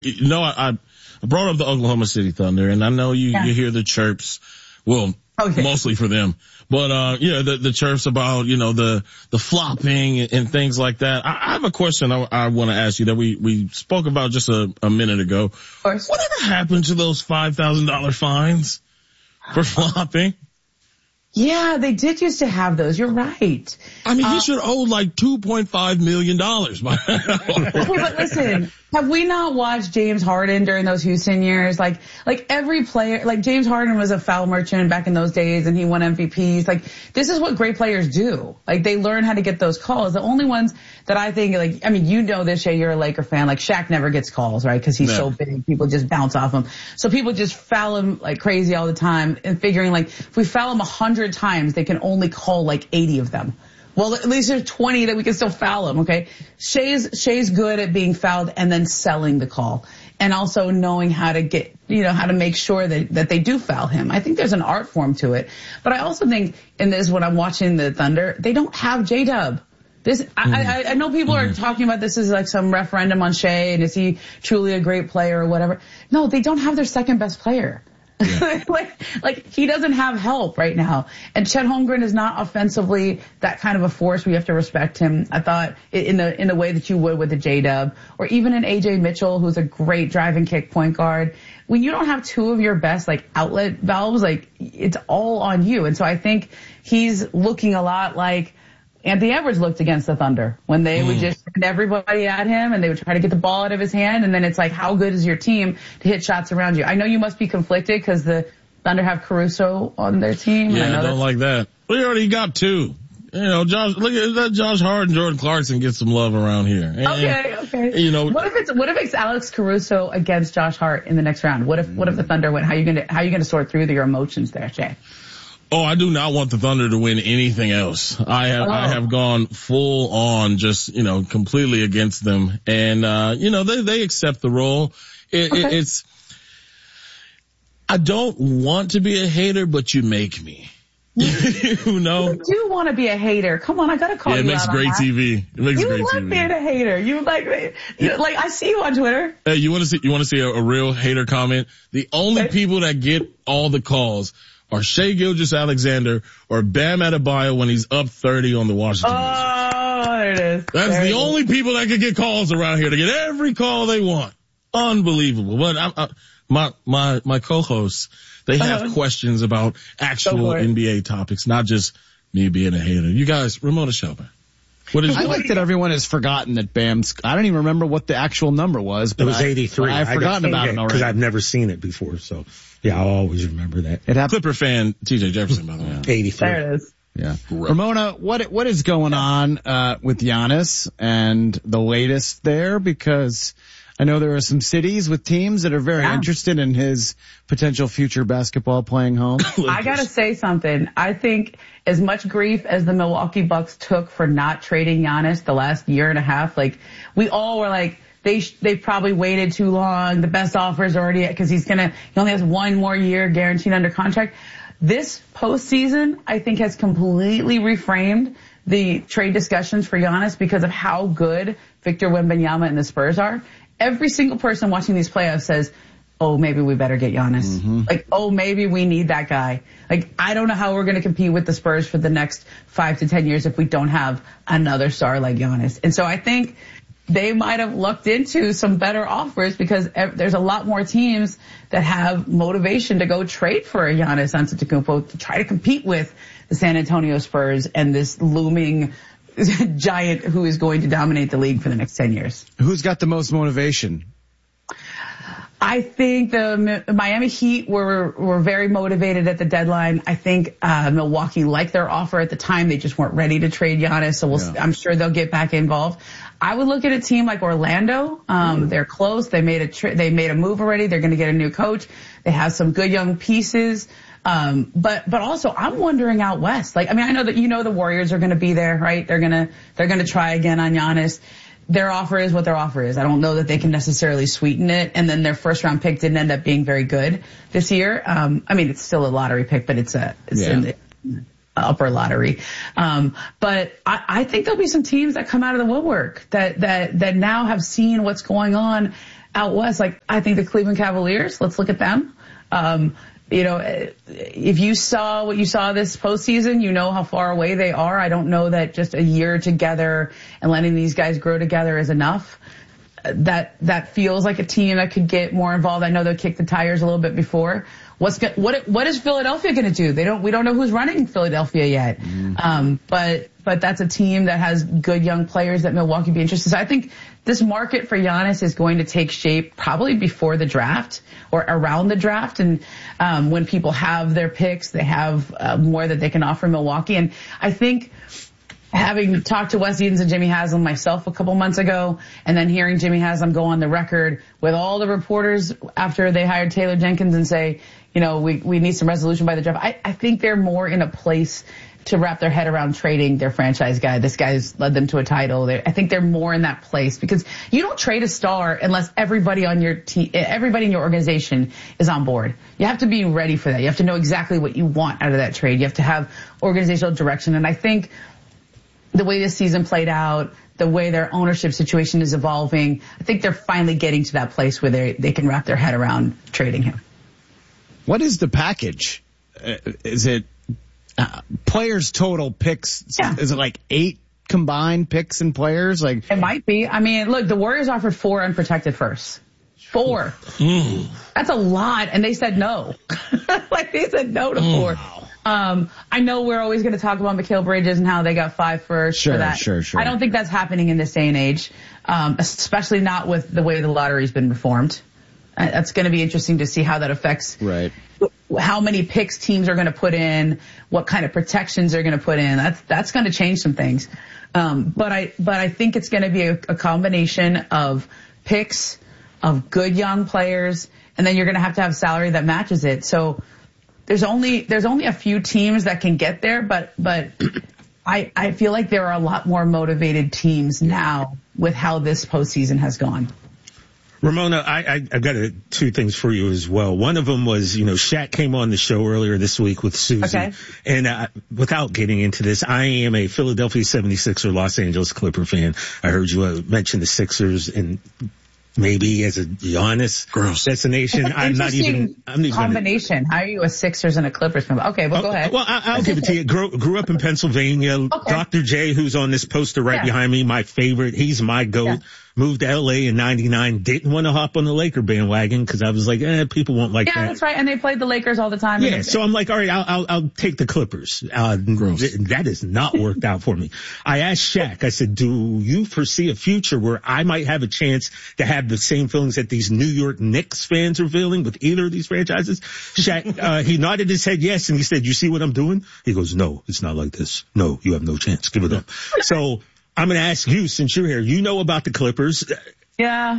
You know, I brought up the Oklahoma City Thunder, and I know you hear the chirps. Well, mostly for them. But, the chirps about, the flopping and things like that. I have a question I want to ask you that we spoke about just a minute ago. Of course. Whatever happened to those $5,000 fines for flopping? Yeah, they did used to have those. You're right. I mean, he should owe like $2.5 million. Okay, but listen, have we not watched James Harden during those Houston years? Like every player, like James Harden was a foul merchant back in those days and he won MVPs. Like, this is what great players do. Like, they learn how to get those calls. The only ones that I think, this, Shay, you're a Laker fan. Like, Shaq never gets calls, right? Cause he's so big. People just bounce off him. So people just foul him like crazy all the time and figuring like, if we foul him 100 times, they can only call like 80 of them. Well, at least there's 20 that we can still foul him, okay? Shay's good at being fouled and then selling the call. And also knowing how to get, how to make sure that they do foul him. I think there's an art form to it. But I also think in this, when I'm watching the Thunder, they don't have J-Dub. I know people are talking about this as like some referendum on Shea and is he truly a great player or whatever. No, they don't have their second best player. Yeah. like he doesn't have help right now. And Chet Holmgren is not offensively that kind of a force where you have to respect him. I thought in the way that you would with the J-Dub or even an AJ Mitchell, who's a great drive and kick point guard. When you don't have two of your best like outlet valves, like it's all on you. And so I think he's looking a lot like Anthony Edwards looked against the Thunder when they would just send everybody at him and they would try to get the ball out of his hand. And then it's like, how good is your team to hit shots around you? I know you must be conflicted because the Thunder have Caruso on their team. Yeah, I don't like that. We already got two. Josh, look at that. Josh Hart and Jordan Clarkson get some love around here. Okay. What if it's Alex Caruso against Josh Hart in the next round? What if the Thunder win? How are you gonna sort through your emotions there, Jay? Oh, I do not want the Thunder to win anything else. I have gone full on just, completely against them. And, they accept the role. It's, I don't want to be a hater, but you make me. You do want to be a hater. Come on, I gotta call you out. It makes great TV. It makes great TV. You like being a hater. You like I see you on Twitter. Hey, you want to see a real hater comment? The only people that get all the calls or Shai Gilgeous-Alexander, or Bam Adebayo when he's up 30 on the Washington Wizards. Oh, there it is. That's the only people that can get calls around here to get every call they want. Unbelievable. But my co-hosts, they have questions about actual NBA topics, not just me being a hater. You guys, Ramona Shelburne. I like that everyone has forgotten that Bam's, I don't even remember what the actual number was, but it was 83. I've forgotten about it already. Because I've never seen it before, so yeah, I'll always remember that. It happened. Clipper fan, TJ Jefferson, by the way. 83. There it is. Yeah. Ramona, what is going on, with Giannis and the latest there? Because I know there are some cities with teams that are very interested in his potential future basketball playing home. I gotta say something. I think as much grief as the Milwaukee Bucks took for not trading Giannis the last year and a half, like we all were like, they probably waited too long. The best offer is already because he only has one more year guaranteed under contract. This postseason, I think, has completely reframed the trade discussions for Giannis because of how good Victor Wembanyama and the Spurs are. Every single person watching these playoffs says, oh, maybe we better get Giannis. Mm-hmm. Like, oh, maybe we need that guy. Like, I don't know how we're going to compete with the Spurs for the next 5 to 10 years if we don't have another star like Giannis. And so I think they might have looked into some better offers because there's a lot more teams that have motivation to go trade for a Giannis Antetokounmpo to try to compete with the San Antonio Spurs and this looming giant who is going to dominate the league for the next 10 years. Who's got the most motivation? I think the Miami Heat were very motivated at the deadline. I think Milwaukee liked their offer at the time. They just weren't ready to trade Giannis, so I'm sure they'll get back involved. I would look at a team like Orlando. They're close. They made a move already. They're going to get a new coach. They have some good young pieces. But also I'm wondering out west. Like, I mean, I know that the Warriors are going to be there, right? They're going to try again on Giannis. Their offer is what their offer is. I don't know that they can necessarily sweeten it. And then their first round pick didn't end up being very good this year. I mean, it's still a lottery pick, but it's in the upper lottery. But I think there'll be some teams that come out of the woodwork that now have seen what's going on out west, like I think the Cleveland Cavaliers, let's look at them. If you saw what you saw this postseason, you know how far away they are. I don't know that just a year together and letting these guys grow together is enough. That feels like a team that could get more involved. I know they'll kick the tires a little bit before. What is Philadelphia going to do? We don't know who's running Philadelphia yet. But that's a team that has good young players that Milwaukee be interested. So I think this market for Giannis is going to take shape probably before the draft or around the draft. And when people have their picks, they have more that they can offer Milwaukee. And I think having talked to Wes Edens and Jimmy Haslam myself a couple months ago, and then hearing Jimmy Haslam go on the record with all the reporters after they hired Taylor Jenkins and say, we need some resolution by the draft. I think they're more in a place to wrap their head around trading their franchise guy. This guy's led them to a title. I think they're more in that place because you don't trade a star unless everybody on your team, everybody in your organization is on board. You have to be ready for that. You have to know exactly what you want out of that trade. You have to have organizational direction. And I think the way this season played out, the way their ownership situation is evolving, I think they're finally getting to that place where they can wrap their head around trading him. What is the package? Is it players total picks? Yeah. Is it like 8 combined picks and players? Like it might be. I mean, look, the Warriors offered 4 unprotected firsts. 4. That's a lot, and they said no. They said no to 4. I know we're always going to talk about Mikal Bridges and how they got 5 firsts for that. Sure. I don't think that's happening in this day and age, especially not with the way the lottery's been reformed. That's going to be interesting to see how that affects how many picks teams are going to put in, what kind of protections they're going to put in. That's going to change some things. But I think it's going to be a combination of picks, of good young players, and then you're going to have salary that matches it. So there's only a few teams that can get there, but I feel like there are a lot more motivated teams now with how this postseason has gone. Ramona, I've got 2 things for you as well. One of them was, Shaq came on the show earlier this week with Susie. Okay. And without getting into this, I am a Philadelphia 76er Los Angeles Clipper fan. I heard you mention the Sixers and maybe as a Giannis destination. I'm not even combination. How are you a Sixers and a Clippers fan? Okay, well, go ahead. Well, I'll give it to you. Grew up in Pennsylvania. Okay. Dr. J, who's on this poster right behind me, my favorite. He's my GOAT. Yeah. Moved to L.A. in 99. Didn't want to hop on the Laker bandwagon because I was like, people won't like that. Yeah, that's right. And they played the Lakers all the time. Yeah, so I'm like, all right, I'll take the Clippers. That has not worked out for me. I asked Shaq, I said, do you foresee a future where I might have a chance to have the same feelings that these New York Knicks fans are feeling with either of these franchises? Shaq, he nodded his head yes, and he said, you see what I'm doing? He goes, no, it's not like this. No, you have no chance. Give it up. So I'm going to ask you, since you're here, you know about the Clippers. Yeah.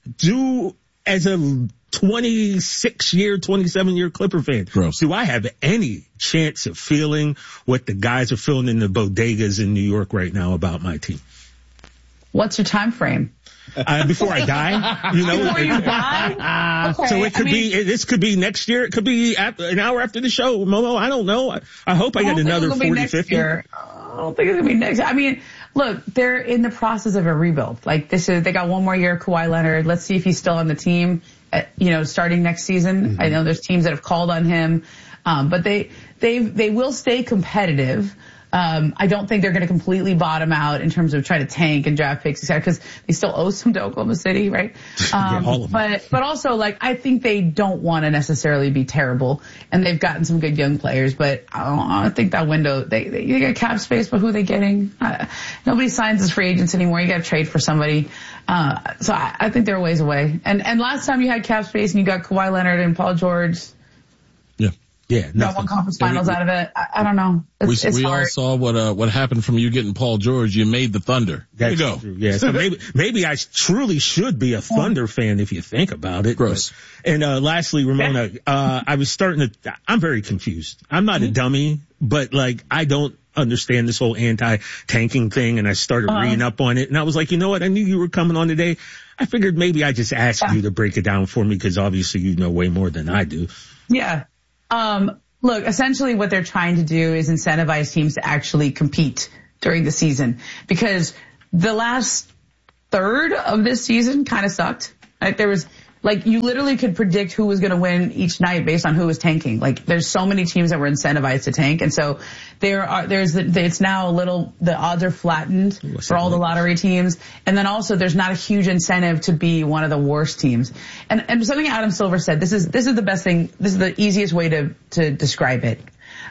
As a 26-year, 27-year Clipper fan, do I have any chance of feeling what the guys are feeling in the bodegas in New York right now about my team? What's your time frame? Before I die, Before you die? Okay. So this could be next year. It could be an hour after the show. Momo, I don't know. I hope I get another 40, 50. I don't think it's going to be next year. I mean, look, they're in the process of a rebuild. They got 1 more year of Kawhi Leonard. Let's see if he's still on the team, starting next season. Mm-hmm. I know there's teams that have called on him. But they will stay competitive. I don't think they're going to completely bottom out in terms of trying to tank and draft picks, etc., because they still owe some to Oklahoma City, right? But also, I think they don't want to necessarily be terrible, and they've gotten some good young players, but I don't think that window, they got cap space, but who are they getting? Nobody signs as free agents anymore. You got to trade for somebody. So I think they're a ways away. And last time you had cap space and you got Kawhi Leonard and Paul George. Yeah, got one conference finals out of it. I don't know. We all saw what happened from you getting Paul George. You made the Thunder. There you go. True. Yeah, so maybe I truly should be a Thunder fan if you think about it. Gross. And lastly, Ramona, I was I'm very confused. I'm not a dummy, but I don't understand this whole anti-tanking thing, and I started reading up on it, and I was like, you know what? I knew you were coming on today. I figured maybe I just ask you to break it down for me because obviously you know way more than I do. Yeah. Look, essentially what they're trying to do is incentivize teams to actually compete during the season, because the last third of this season kind of sucked. Like there was, like you literally could predict who was going to win each night based on who was tanking. Like there's so many teams that were incentivized to tank. And so it's now a little, the odds are flattened for all the lottery teams. And then also there's not a huge incentive to be one of the worst teams. And something Adam Silver said, this is the best thing. This is the easiest way to describe it.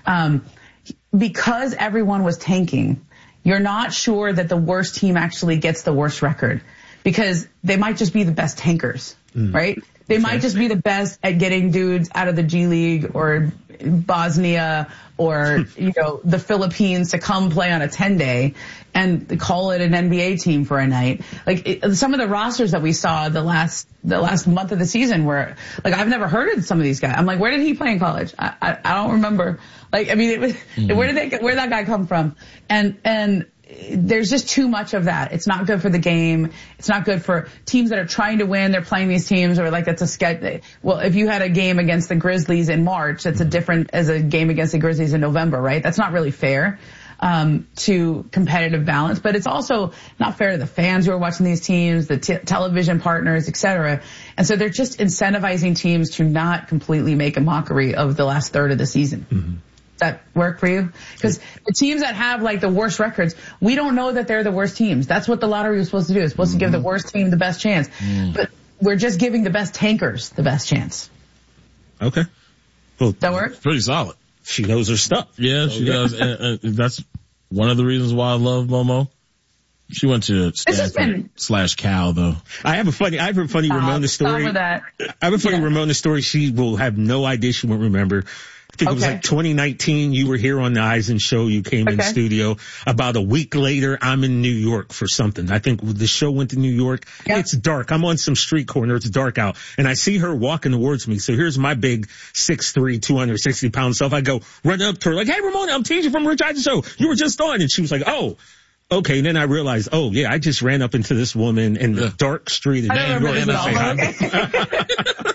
Because everyone was tanking, you're not sure that the worst team actually gets the worst record because they might just be the best tankers, right? They might just be the best at getting dudes out of the G League or Bosnia or, the Philippines to come play on a 10-day and call it an NBA team for a night. Like some of the rosters that we saw the last month of the season were like, I've never heard of some of these guys. I'm like, where did he play in college? I don't remember. Like, I mean, where did that guy come from? And there's just too much of that. It's not good for the game. It's not good for teams that are trying to win. They're playing these teams or like that's a sketch. Well, if you had a game against the Grizzlies in March, that's a different as a game against the Grizzlies in November, right? That's not really fair to competitive balance, but it's also not fair to the fans who are watching these teams, the television partners, et cetera. And so they're just incentivizing teams to not completely make a mockery of the last third of the season. Mm-hmm. That work for you? Because the teams that have like the worst records, we don't know that they're the worst teams. That's what the lottery was supposed to do. It's supposed to give the worst team the best chance. But we're just giving the best tankers the best chance. Okay. Well, that work? Pretty solid. She knows her stuff. Yeah, she does. And that's one of the reasons why I love Momo. She went to Stanford/Cal though. I have a funny Ramona story. I have a funny Ramona story. She will have no idea. She won't remember. I think it was like 2019. You were here on the Eisen show. You came in studio. About a week later, I'm in New York for something. I think the show went to New York. Yep. It's dark. I'm on some street corner. It's dark out. And I see her walking towards me. So here's my big 6'3", 260-pound self. I go run up to her like, hey, Ramona, I'm TJ from Rich Eisen show. You were just on. And she was like, oh. Okay, and then I realized, I just ran up into this woman in the dark street in New York. And I say hi.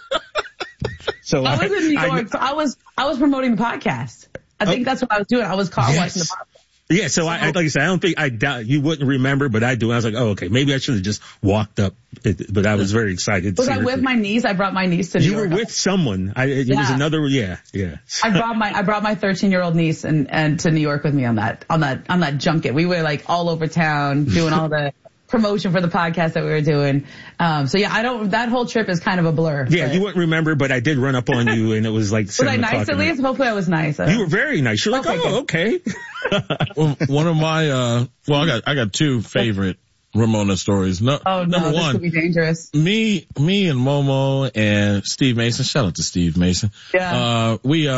So I was in New York. So I was promoting the podcast. I think that's what I was doing. I was watching the podcast. Yeah, so I like I said, I doubt you wouldn't remember, but I do. I was like, okay, maybe I should have just walked up, but I was very excited. Was I with my niece? I brought my niece to New York. You were with someone. It was another, yeah. I brought my 13-year-old niece and to New York with me on that junket. We were like all over town doing all the promotion for the podcast that we were doing. That whole trip is kind of a blur. Yeah, you wouldn't remember, but I did run up on you and it was like 7 o'clock. Was I nice at least? Hopefully I was nice. You were very nice. You're like, okay. Well, one of my, I got two favorite Ramona stories. Number one, this could be dangerous. Me and Momo and Steve Mason. Shout out to Steve Mason. Yeah.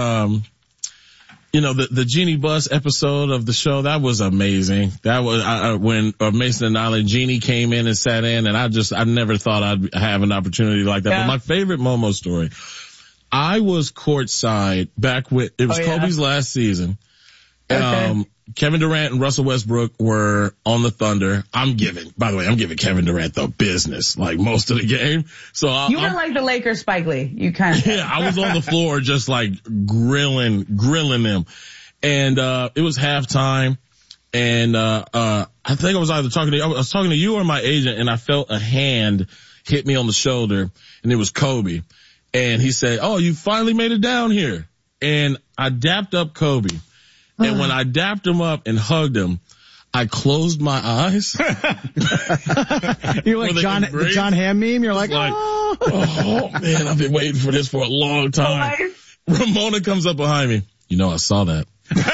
The Jeannie Buss episode of the show, that was amazing. That was when Mason and Island Jeannie came in and sat in, and I never thought I'd have an opportunity like that. Yeah. But my favorite Momo story, I was courtside back with, it was Kobe's last season. Okay. Kevin Durant and Russell Westbrook were on the Thunder. I'm giving Kevin Durant the business, like most of the game. So you were like the Lakers Spike Lee. You kind of. Yeah, I was on the floor just like grilling them. And, it was halftime. And, I think I was either talking to you or my agent, and I felt a hand hit me on the shoulder, and it was Kobe. And he said, oh, you finally made it down here. And I dapped up Kobe. And when I dapped him up and hugged him, I closed my eyes. You're like the John Hamm meme. You're like, oh man, I've been waiting for this for a long time. Ramona comes up behind me. I saw that.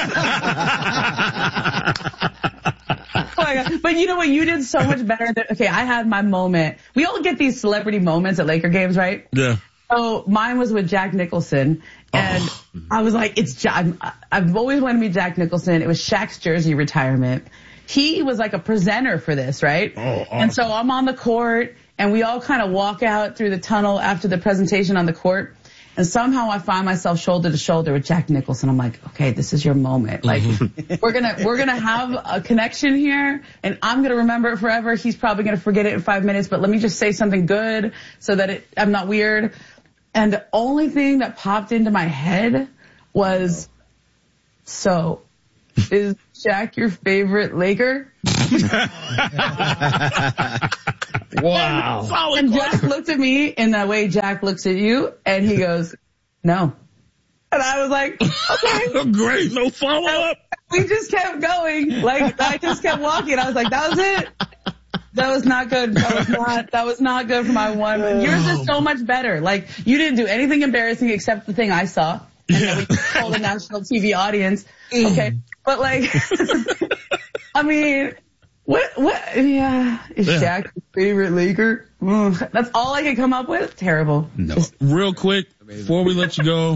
Oh my God. But you know what? You did so much better. I had my moment. We all get these celebrity moments at Laker games, right? Yeah. So mine was with Jack Nicholson. And I was like, I've always wanted to meet Jack Nicholson. It was Shaq's jersey retirement. He was like a presenter for this, right? Oh, awesome. And so I'm on the court and we all kind of walk out through the tunnel after the presentation on the court. And somehow I find myself shoulder to shoulder with Jack Nicholson. I'm like, okay, this is your moment. Like, we're gonna have a connection here and I'm gonna remember it forever. He's probably gonna forget it in 5 minutes, but let me just say something good so that I'm not weird. And the only thing that popped into my head was, so, is Shaq your favorite Laker? Wow. And Jack looked at me in that way Jack looks at you, and he goes, no. And I was like, okay. Great, no follow-up. We just kept going. Like, I just kept walking. I was like, that was it. That was not good. That was not good for my one. Yours is so much better. Like, you didn't do anything embarrassing except the thing I saw. And then we told the national TV audience. Okay. But like, I mean, is Shaq your favorite Laker? That's all I could come up with. Terrible. No. Real quick, before we let you go,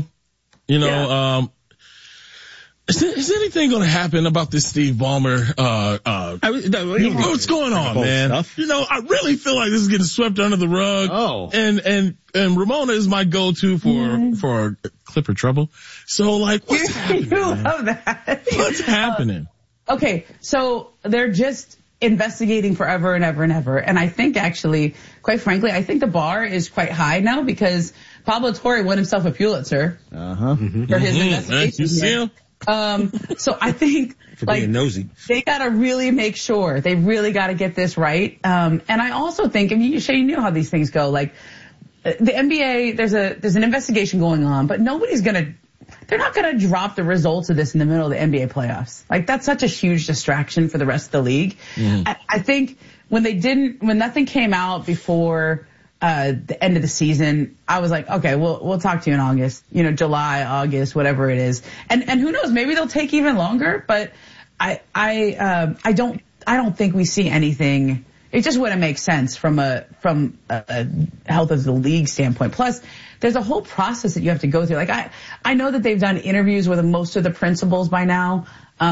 is anything going to happen about this Steve Ballmer? What's going on, man? Stuff. I really feel like this is getting swept under the rug. Oh. And Ramona is my go-to for Clipper trouble. So like, what's happening? You love that. What's happening? Okay. So they're just investigating forever and ever and ever. And I think actually, quite frankly, I think the bar is quite high now because Pablo Torre won himself a Pulitzer for his investigation. You see him? So I think being nosy. They gotta really make sure. They really gotta get this right. And I also think, Shay, you know how these things go. Like, the NBA, there's an investigation going on, but they're not gonna drop the results of this in the middle of the NBA playoffs. Like, that's such a huge distraction for the rest of the league. I think when nothing came out before the end of the season, I was like, okay, we'll talk to you in August, July, August, whatever it is. And who knows, maybe they'll take even longer, but I don't think we see anything. It just wouldn't make sense from a health of the league standpoint. Plus, there's a whole process that you have to go through. Like, I know that they've done interviews with most of the principals by now.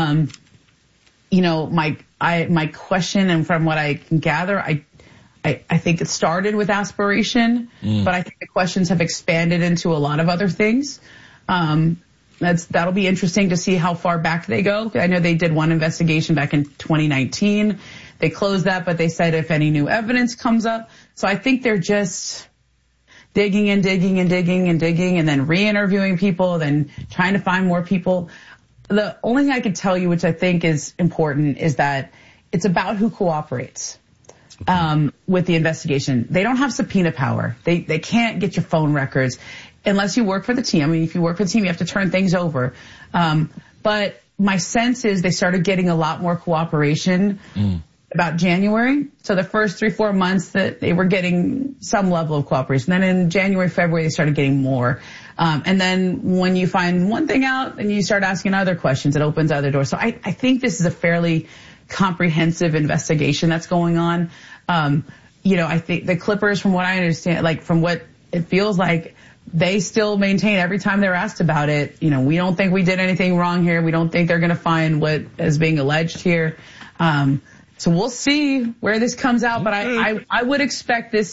My question, and from what I can gather, I think it started with aspiration, but I think the questions have expanded into a lot of other things. That'll be interesting to see how far back they go. I know they did one investigation back in 2019. They closed that, but they said if any new evidence comes up. So I think they're just digging and digging and digging and digging and then re-interviewing people, then trying to find more people. The only thing I can tell you, which I think is important, is that it's about who cooperates. With the investigation. They don't have subpoena power. They can't get your phone records unless you work for the team. I mean, if you work for the team, you have to turn things over. But my sense is they started getting a lot more cooperation about January. So the first 3-4 months that they were getting some level of cooperation. Then in January, February, they started getting more. And then when you find one thing out, then you start asking other questions. It opens other doors. So I think this is a fairly comprehensive investigation that's going on. I think the Clippers, from what I understand, like from what it feels like, they still maintain every time they're asked about it, we don't think we did anything wrong here. We don't think they're going to find what is being alleged here. So we'll see where this comes out, but I would expect I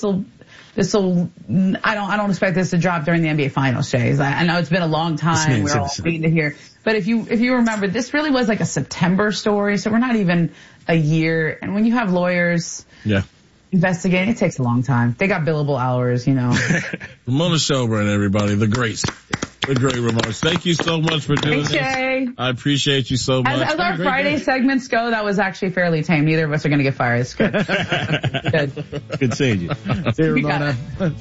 don't expect this to drop during the NBA Finals, Shay. I know it's been a long time. We're all waiting to hear. But if you remember, this really was like a September story, so we're not even a year. And when you have lawyers investigating, it takes a long time. They got billable hours, Ramona Shelburne, everybody, the great Ramona. Thank you so much for doing this. I appreciate you so much. As our Friday segments go, that was actually fairly tame. Neither of us are going to get fired. It's good. Good seeing you. See you, Ramona.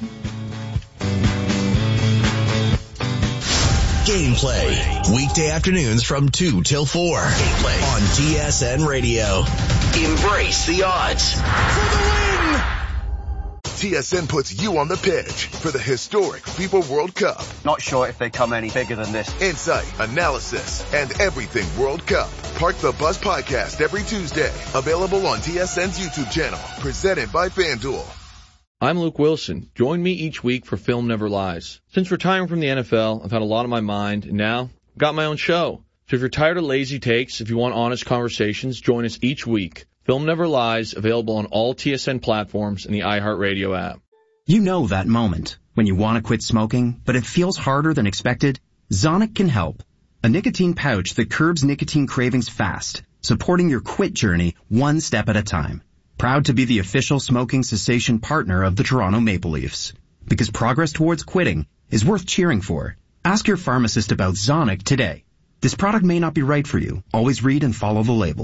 Gameplay, weekday afternoons from 2 till 4. Gameplay on TSN Radio. Embrace the odds. For the win! TSN puts you on the pitch for the historic FIBA World Cup. Not sure if they come any bigger than this. Insight, analysis, and everything World Cup. Park the Bus podcast every Tuesday. Available on TSN's YouTube channel. Presented by FanDuel. I'm Luke Wilson. Join me each week for Film Never Lies. Since retiring from the NFL, I've had a lot on my mind, and now I've got my own show. So if you're tired of lazy takes, if you want honest conversations, join us each week. Film Never Lies, available on all TSN platforms and the iHeartRadio app. You know that moment when you want to quit smoking, but it feels harder than expected? Zonic can help. A nicotine pouch that curbs nicotine cravings fast, supporting your quit journey one step at a time. Proud to be the official smoking cessation partner of the Toronto Maple Leafs. Because progress towards quitting is worth cheering for. Ask your pharmacist about Zonic today. This product may not be right for you. Always read and follow the label.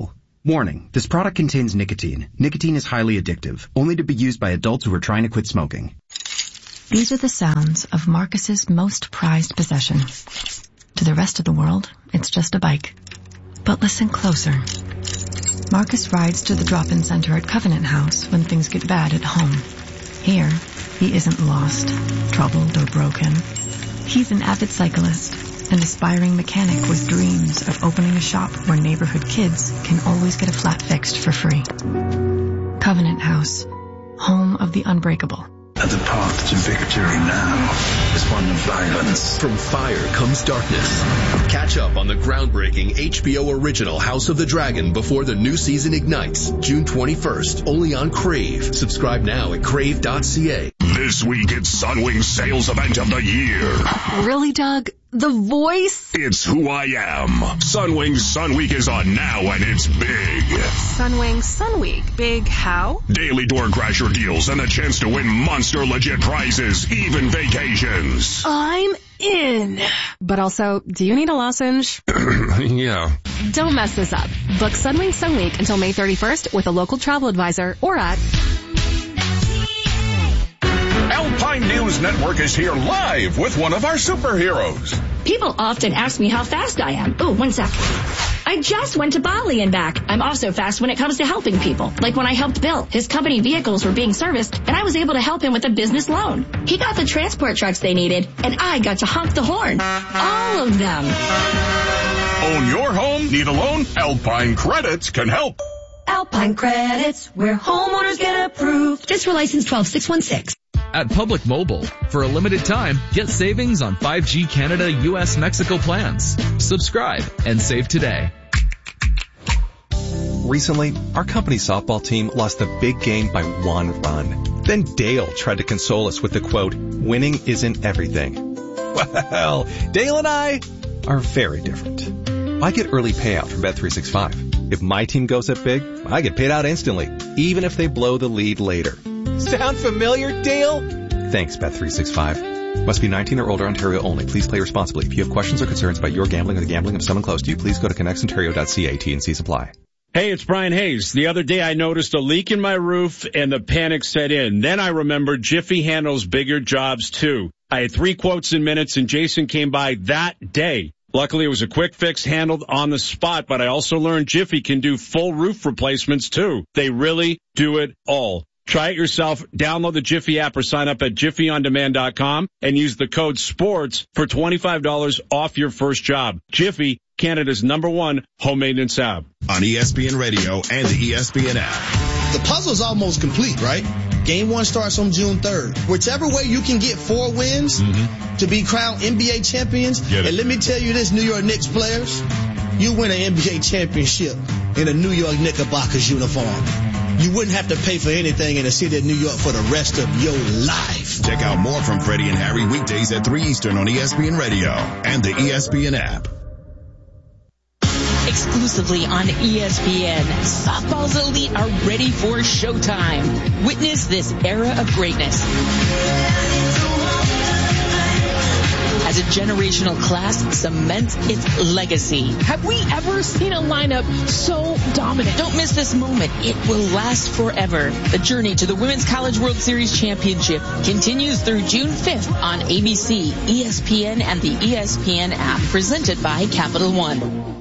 Warning, this product contains nicotine. Nicotine is highly addictive, only to be used by adults who are trying to quit smoking. These are the sounds of Marcus's most prized possession. To the rest of the world, it's just a bike. But listen closer. Marcus rides to the drop-in center at Covenant House when things get bad at home. Here, he isn't lost, troubled, or broken. He's an avid cyclist, an aspiring mechanic with dreams of opening a shop where neighborhood kids can always get a flat fixed for free. Covenant House, home of the unbreakable. The path to victory now is one of violence. From fire comes darkness. Catch up on the groundbreaking HBO original House of the Dragon before the new season ignites, June 21st, only on Crave. Subscribe now at crave.ca. This week it's Sunwing's sales event of the year. Really, Doug? The voice? It's who I am. Sunwing's Sun Week is on now and it's big. Sunwing Sun Week. Big how? Daily door crasher deals and a chance to win monster legit prizes, even vacations. I'm in. But also, do you need a lozenge? Yeah. Don't mess this up. Book Sunwing Sun Week until May 31st with a local travel advisor or at... Alpine News Network is here live with one of our superheroes. People often ask me how fast I am. Oh, 1 sec. I just went to Bali and back. I'm also fast when it comes to helping people. Like when I helped Bill. His company vehicles were being serviced, and I was able to help him with a business loan. He got the transport trucks they needed, and I got to honk the horn. All of them. Own your home? Need a loan? Alpine Credits can help. Alpine Credits, where homeowners get approved. Just for license 12616. At Public Mobile, for a limited time, get savings on 5G Canada, US, Mexico plans. Subscribe and save today. Recently, our company softball team lost a big game by 1 run. Then Dale tried to console us with the quote, "Winning isn't everything." Well, Dale and I are very different. I get early payout from Bet365. If my team goes up big, I get paid out instantly, even if they blow the lead later. Sound familiar, Dale? Thanks, Bet365. Must be 19 or older, Ontario only. Please play responsibly. If you have questions or concerns about your gambling or the gambling of someone close to you, please go to connectsontario.ca. T&C supply. Hey, it's Brian Hayes. The other day I noticed a leak in my roof and the panic set in. Then I remembered Jiffy handles bigger jobs too. I had 3 quotes in minutes and Jason came by that day. Luckily, it was a quick fix handled on the spot, but I also learned Jiffy can do full roof replacements too. They really do it all. Try it yourself. Download the Jiffy app or sign up at jiffyondemand.com and use the code SPORTS for $25 off your first job. Jiffy, Canada's #1 home maintenance app. On ESPN Radio and the ESPN app. The puzzle's almost complete, right? Game 1 starts on June 3rd. Whichever way you can get 4 wins to be crowned NBA champions, and let me tell you this, New York Knicks players, you win an NBA championship in a New York Knickerbockers uniform. You wouldn't have to pay for anything in the city of New York for the rest of your life. Check out more from Freddie and Harry weekdays at 3 Eastern on ESPN Radio and the ESPN app. Exclusively on ESPN, softball's elite are ready for showtime. Witness this era of greatness. As a generational class cements its legacy. Have we ever seen a lineup so dominant? Don't miss this moment. It will last forever. The journey to the Women's College World Series Championship continues through June 5th on ABC, ESPN, and the ESPN app, presented by Capital One.